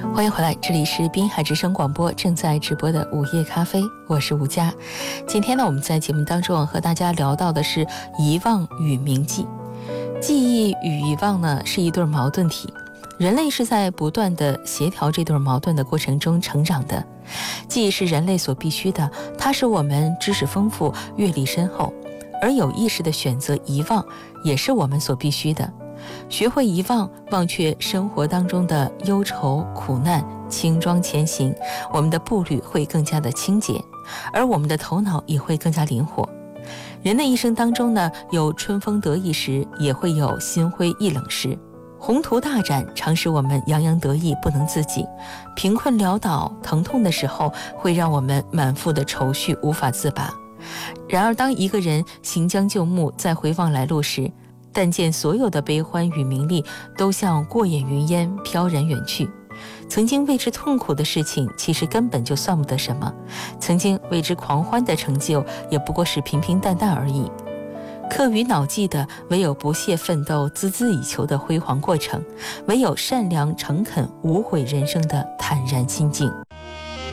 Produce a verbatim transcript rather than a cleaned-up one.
欢迎回来，这里是滨海之声广播正在直播的午夜咖啡，我是吴佳。今天呢，我们在节目当中和大家聊到的是遗忘与铭记。记忆与遗忘呢是一对矛盾体，人类是在不断的协调这对矛盾的过程中成长的。记忆是人类所必须的，它使我们知识丰富，阅历深厚，而有意识的选择遗忘也是我们所必须的。学会遗忘，忘却生活当中的忧愁苦难，轻装前行，我们的步履会更加的清洁，而我们的头脑也会更加灵活。人的一生当中呢，有春风得意时，也会有心灰意冷时。宏图大展常使我们洋洋得意，不能自己；贫困潦倒疼痛的时候，会让我们满腹的愁绪，无法自拔。然而当一个人行将就木，再回望来路时，但见所有的悲欢与名利都像过眼云烟，飘然远去。曾经为之痛苦的事情，其实根本就算不得什么；曾经为之狂欢的成就，也不过是平平淡淡而已。刻于脑际的，唯有不懈奋斗、孜孜以求的辉煌过程；唯有善良诚恳、无悔人生的坦然心境。